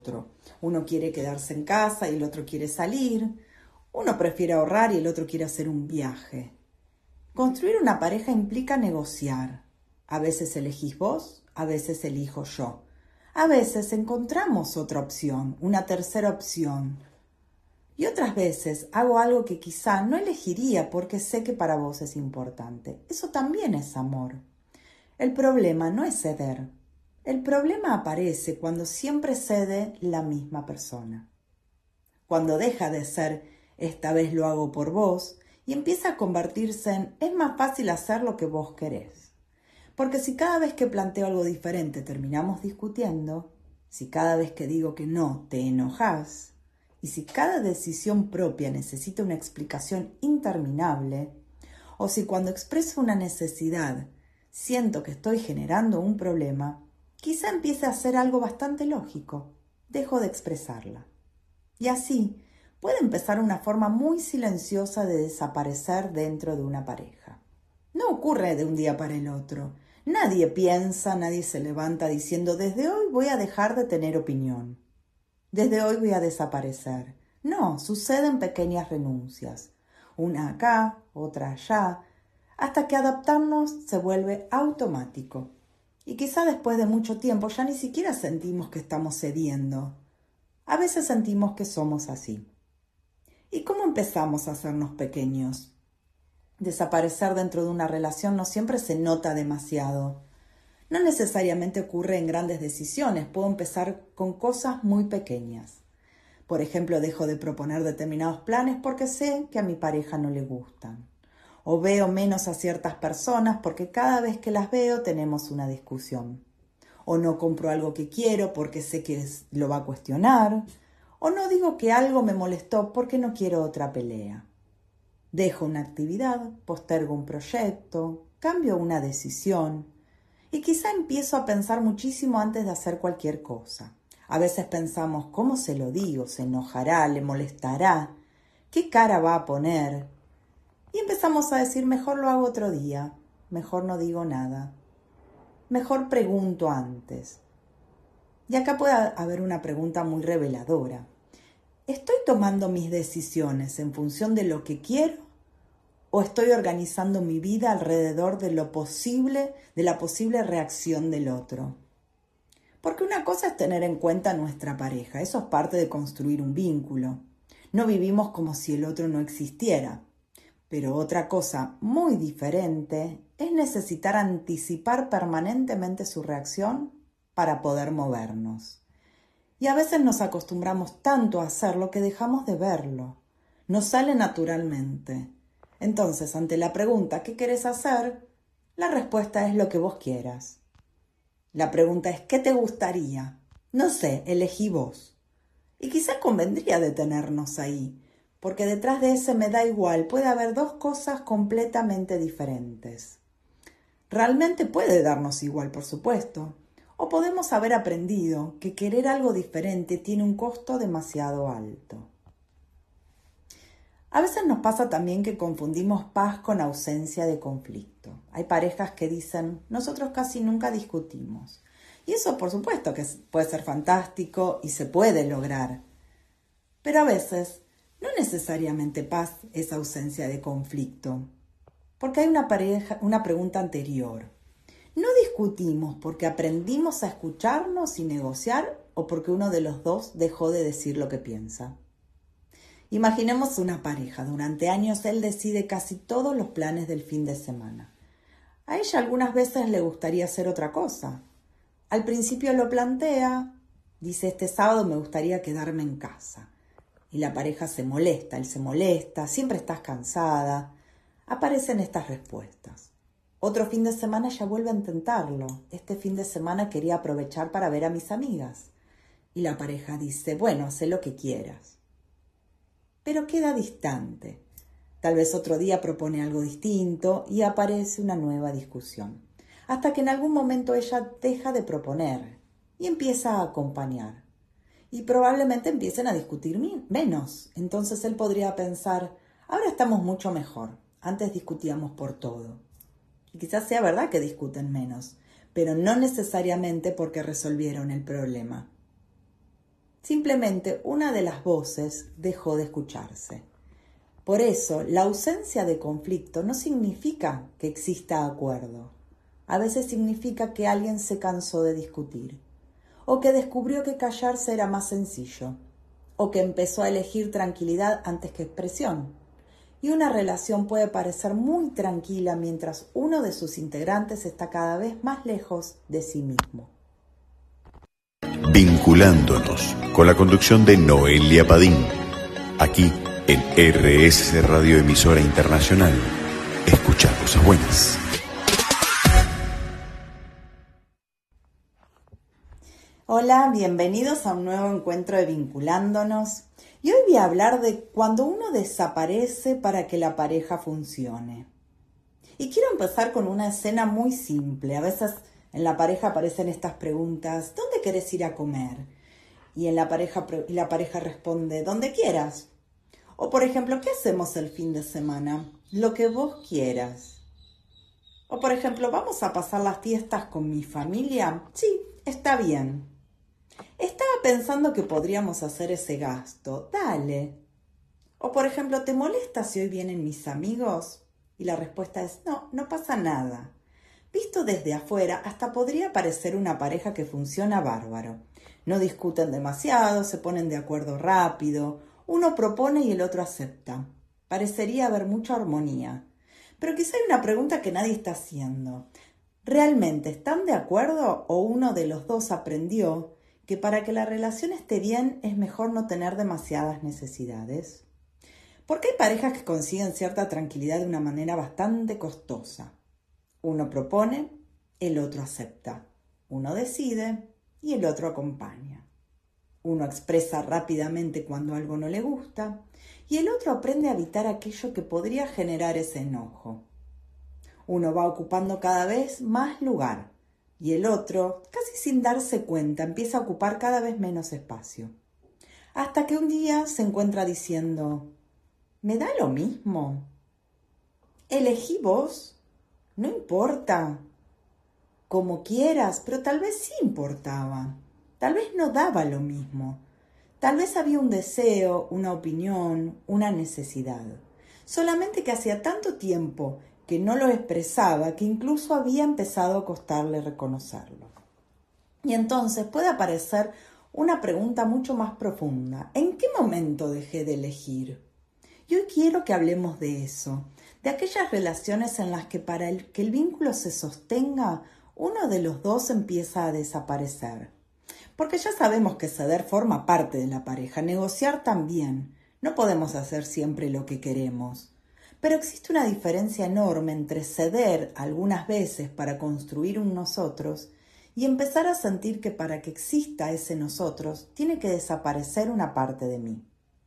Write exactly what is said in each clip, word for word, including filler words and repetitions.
otro. Uno quiere quedarse en casa y el otro quiere salir. Uno prefiere ahorrar y el otro quiere hacer un viaje. Construir una pareja implica negociar. A veces elegís vos, a veces elijo yo. A veces encontramos otra opción, una tercera opción. Y otras veces hago algo que quizá no elegiría porque sé que para vos es importante. Eso también es amor. El problema no es ceder. El problema aparece cuando siempre cede la misma persona. Cuando deja de ser esta vez lo hago por vos y empieza a convertirse en es más fácil hacer lo que vos querés. Porque si cada vez que planteo algo diferente terminamos discutiendo, si cada vez que digo que no te enojás, y si cada decisión propia necesita una explicación interminable, o si cuando expreso una necesidad siento que estoy generando un problema, quizá empiece a hacer algo bastante lógico. Dejo de expresarla. Y así puede empezar una forma muy silenciosa de desaparecer dentro de una pareja. No ocurre de un día para el otro. Nadie piensa, nadie se levanta diciendo desde hoy voy a dejar de tener opinión. Desde hoy voy a desaparecer. No, suceden pequeñas renuncias. Una acá, otra allá, hasta que adaptarnos se vuelve automático. Y quizá después de mucho tiempo ya ni siquiera sentimos que estamos cediendo. A veces sentimos que somos así. ¿Y cómo empezamos a hacernos pequeños? Desaparecer dentro de una relación no siempre se nota demasiado. No necesariamente ocurre en grandes decisiones, puedo empezar con cosas muy pequeñas. Por ejemplo, dejo de proponer determinados planes porque sé que a mi pareja no le gustan. O veo menos a ciertas personas porque cada vez que las veo tenemos una discusión. O no compro algo que quiero porque sé que lo va a cuestionar. O no digo que algo me molestó porque no quiero otra pelea. Dejo una actividad, postergo un proyecto, cambio una decisión. Y quizá empiezo a pensar muchísimo antes de hacer cualquier cosa. A veces pensamos, ¿cómo se lo digo? ¿Se enojará? ¿Le molestará? ¿Qué cara va a poner? Y empezamos a decir, mejor lo hago otro día, mejor no digo nada, mejor pregunto antes. Y acá puede haber una pregunta muy reveladora. ¿Estoy tomando mis decisiones en función de lo que quiero o estoy organizando mi vida alrededor de lo posible, de la posible reacción del otro? Porque una cosa es tener en cuenta a nuestra pareja, eso es parte de construir un vínculo. No vivimos como si el otro no existiera. Pero otra cosa muy diferente es necesitar anticipar permanentemente su reacción para poder movernos. Y a veces nos acostumbramos tanto a hacerlo que dejamos de verlo. Nos sale naturalmente. Entonces, ante la pregunta ¿qué querés hacer?, la respuesta es lo que vos quieras. La pregunta es ¿qué te gustaría? No sé, elegí vos. Y quizás convendría detenernos ahí. Porque detrás de ese me da igual puede haber dos cosas completamente diferentes. Realmente puede darnos igual, por supuesto. O podemos haber aprendido que querer algo diferente tiene un costo demasiado alto. A veces nos pasa también que confundimos paz con ausencia de conflicto. Hay parejas que dicen, nosotros casi nunca discutimos. Y eso, por supuesto, que puede ser fantástico y se puede lograr. Pero a veces no necesariamente paz es ausencia de conflicto, porque hay una, pareja, una pregunta anterior. ¿No discutimos porque aprendimos a escucharnos y negociar o porque uno de los dos dejó de decir lo que piensa? Imaginemos una pareja. Durante años él decide casi todos los planes del fin de semana. A ella algunas veces le gustaría hacer otra cosa. Al principio lo plantea, dice este sábado me gustaría quedarme en casa. Y la pareja se molesta, él se molesta, siempre estás cansada. Aparecen estas respuestas. Otro fin de semana ella vuelve a intentarlo. Este fin de semana quería aprovechar para ver a mis amigas. Y la pareja dice, bueno, haz lo que quieras. Pero queda distante. Tal vez otro día propone algo distinto y aparece una nueva discusión. Hasta que en algún momento ella deja de proponer y empieza a acompañar. Y probablemente empiecen a discutir menos. Entonces él podría pensar, ahora estamos mucho mejor. Antes discutíamos por todo. Y quizás sea verdad que discuten menos, pero no necesariamente porque resolvieron el problema. Simplemente una de las voces dejó de escucharse. Por eso, la ausencia de conflicto no significa que exista acuerdo. A veces significa que alguien se cansó de discutir, o que descubrió que callarse era más sencillo, o que empezó a elegir tranquilidad antes que expresión. Y una relación puede parecer muy tranquila mientras uno de sus integrantes está cada vez más lejos de sí mismo. Vinculándonos, con la conducción de Noelia Padín, aquí en R S C Radio Emisora Internacional. Escucha cosas buenas. Hola, bienvenidos a un nuevo encuentro de Vinculándonos. Y hoy voy a hablar de cuando uno desaparece para que la pareja funcione. Y quiero empezar con una escena muy simple. A veces en la pareja aparecen estas preguntas: ¿dónde querés ir a comer? Y en la pareja y la pareja responde: donde quieras. O por ejemplo, ¿qué hacemos el fin de semana? Lo que vos quieras. O por ejemplo, ¿vamos a pasar las fiestas con mi familia? Sí, está bien. Estaba pensando que podríamos hacer ese gasto. Dale. O por ejemplo, ¿te molesta si hoy vienen mis amigos? Y la respuesta es: no, no pasa nada. Visto desde afuera, hasta podría parecer una pareja que funciona bárbaro. No discuten demasiado, se ponen de acuerdo rápido, uno propone y el otro acepta. Parecería haber mucha armonía. Pero quizá hay una pregunta que nadie está haciendo. ¿Realmente están de acuerdo o uno de los dos aprendió que para que la relación esté bien es mejor no tener demasiadas necesidades? Porque hay parejas que consiguen cierta tranquilidad de una manera bastante costosa. Uno propone, el otro acepta. Uno decide y el otro acompaña. Uno expresa rápidamente cuando algo no le gusta y el otro aprende a evitar aquello que podría generar ese enojo. Uno va ocupando cada vez más lugar y el otro, casi sin darse cuenta, empieza a ocupar cada vez menos espacio. Hasta que un día se encuentra diciendo: ¿me da lo mismo? ¿Elegí vos? No importa. Como quieras, pero tal vez sí importaba. Tal vez no daba lo mismo. Tal vez había un deseo, una opinión, una necesidad. Solamente que hacía tanto tiempo que no lo expresaba que incluso había empezado a costarle reconocerlo. Y entonces puede aparecer una pregunta mucho más profunda. ¿En qué momento dejé de elegir? Y hoy quiero que hablemos de eso, de aquellas relaciones en las que para el, que el vínculo se sostenga, uno de los dos empieza a desaparecer. Porque ya sabemos que ceder forma parte de la pareja, negociar también. No podemos hacer siempre lo que queremos. Pero existe una diferencia enorme entre ceder algunas veces para construir un nosotros y empezar a sentir que para que exista ese nosotros tiene que desaparecer una parte de mí.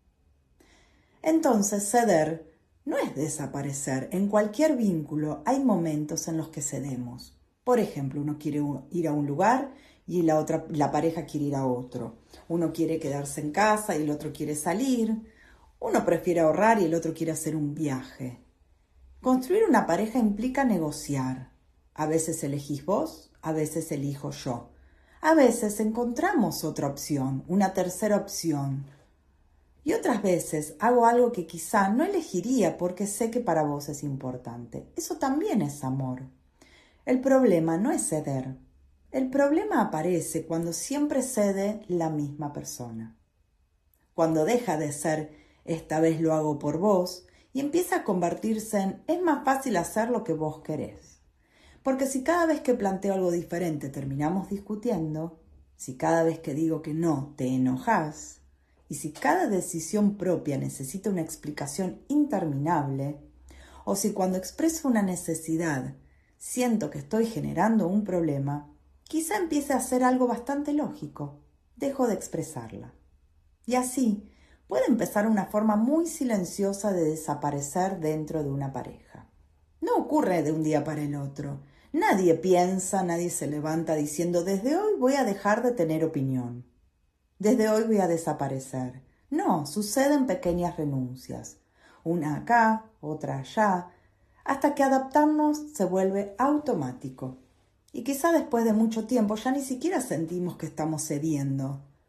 Entonces, ceder no es desaparecer. En cualquier vínculo hay momentos en los que cedemos. Por ejemplo, uno quiere ir a un lugar y la otra, la pareja quiere ir a otro. Uno quiere quedarse en casa y el otro quiere salir. Uno prefiere ahorrar y el otro quiere hacer un viaje. Construir una pareja implica negociar. A veces elegís vos, a veces elijo yo. A veces encontramos otra opción, una tercera opción. Y otras veces hago algo que quizá no elegiría porque sé que para vos es importante. Eso también es amor. El problema no es ceder. El problema aparece cuando siempre cede la misma persona. Cuando deja de ser esta vez lo hago por vos y empieza a convertirse en es más fácil hacer lo que vos querés. Porque si cada vez que planteo algo diferente terminamos discutiendo, si cada vez que digo que no te enojás, y si cada decisión propia necesita una explicación interminable, o si cuando expreso una necesidad siento que estoy generando un problema, quizá empiece a hacer algo bastante lógico. Dejo de expresarla. Y así puede empezar una forma muy silenciosa de desaparecer dentro de una pareja. No ocurre de un día para el otro. Nadie piensa, nadie se levanta diciendo: desde hoy voy a dejar de tener opinión. Desde hoy voy a desaparecer. No, suceden pequeñas renuncias. Una acá, otra allá, hasta que adaptarnos se vuelve automático. Y quizá después de mucho tiempo ya ni siquiera sentimos que estamos cediendo.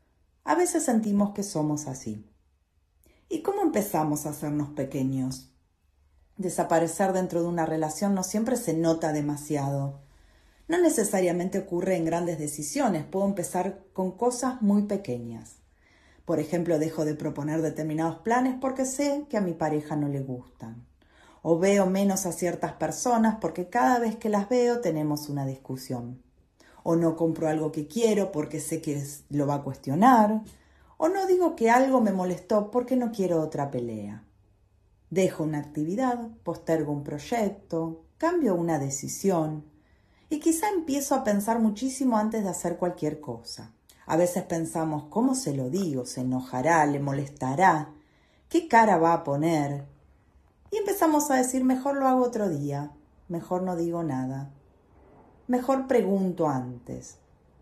A veces sentimos que somos así. ¿Y cómo empezamos a hacernos pequeños? Desaparecer dentro de una relación no siempre se nota demasiado. No necesariamente ocurre en grandes decisiones, puedo empezar con cosas muy pequeñas. Por ejemplo, dejo de proponer determinados planes porque sé que a mi pareja no le gustan. O veo menos a ciertas personas porque cada vez que las veo tenemos una discusión. O no compro algo que quiero porque sé que lo va a cuestionar. O no digo que algo me molestó porque no quiero otra pelea. Dejo una actividad, postergo un proyecto, cambio una decisión. Y quizá empiezo a pensar muchísimo antes de hacer cualquier cosa. A veces pensamos, ¿cómo se lo digo? ¿Se enojará? ¿Le molestará? ¿Qué cara va a poner? Y empezamos a decir, mejor lo hago otro día, mejor no digo nada, mejor pregunto antes.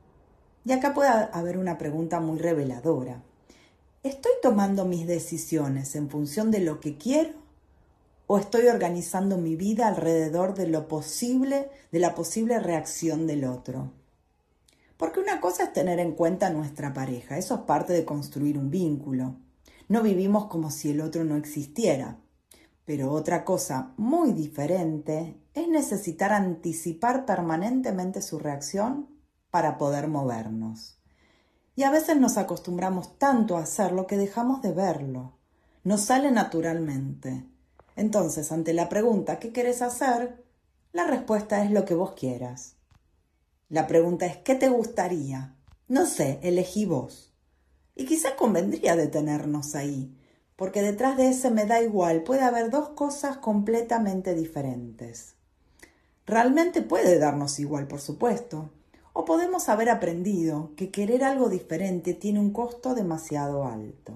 Y acá puede haber una pregunta muy reveladora. ¿Estoy tomando mis decisiones en función de lo que quiero o estoy organizando mi vida alrededor de lo posible, de la posible reacción del otro? Porque una cosa es tener en cuenta a nuestra pareja, eso es parte de construir un vínculo. No vivimos como si el otro no existiera. Pero otra cosa muy diferente es necesitar anticipar permanentemente su reacción para poder movernos. Y a veces nos acostumbramos tanto a hacerlo que dejamos de verlo. Nos sale naturalmente. Entonces, ante la pregunta ¿qué querés hacer?, la respuesta es lo que vos quieras. La pregunta es ¿qué te gustaría? No sé, elegí vos. Y quizá convendría detenernos ahí, porque detrás de ese me da igual puede haber dos cosas completamente diferentes. Realmente puede darnos igual, por supuesto, o podemos haber aprendido que querer algo diferente tiene un costo demasiado alto.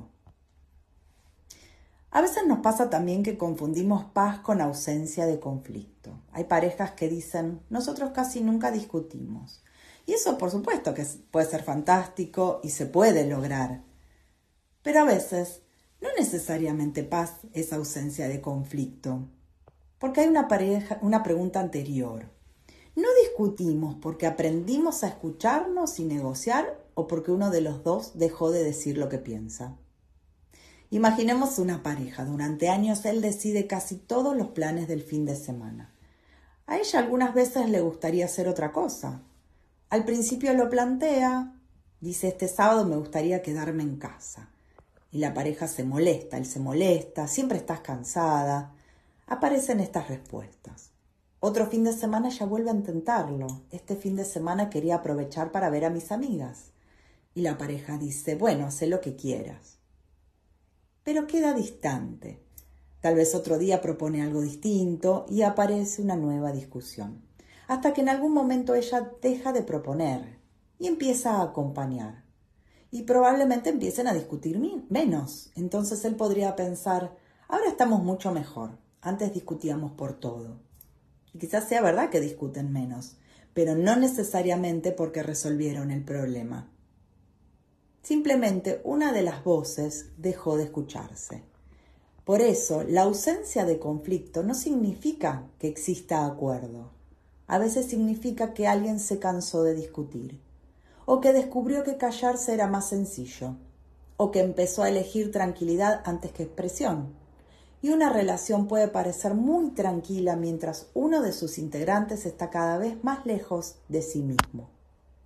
A veces nos pasa también que confundimos paz con ausencia de conflicto. Hay parejas que dicen, nosotros casi nunca discutimos. Y eso, por supuesto, que puede ser fantástico y se puede lograr. Pero a veces no necesariamente paz es ausencia de conflicto, porque hay una, pareja, una pregunta anterior. ¿No discutimos porque aprendimos a escucharnos y negociar o porque uno de los dos dejó de decir lo que piensa? Imaginemos una pareja. Durante años él decide casi todos los planes del fin de semana. A ella algunas veces le gustaría hacer otra cosa. Al principio lo plantea, dice este sábado me gustaría quedarme en casa. Y la pareja se molesta, él se molesta, siempre estás cansada. Aparecen estas respuestas. Otro fin de semana ella vuelve a intentarlo. Este fin de semana quería aprovechar para ver a mis amigas. Y la pareja dice, bueno, haz lo que quieras. Pero queda distante. Tal vez otro día propone algo distinto y aparece una nueva discusión. Hasta que en algún momento ella deja de proponer y empieza a acompañar. Y probablemente empiecen a discutir menos. Entonces él podría pensar, ahora estamos mucho mejor. Antes discutíamos por todo. Y quizás sea verdad que discuten menos, pero no necesariamente porque resolvieron el problema. Simplemente una de las voces dejó de escucharse. Por eso, la ausencia de conflicto no significa que exista acuerdo. A veces significa que alguien se cansó de discutir, o que descubrió que callarse era más sencillo, o que empezó a elegir tranquilidad antes que expresión. Y una relación puede parecer muy tranquila mientras uno de sus integrantes está cada vez más lejos de sí mismo.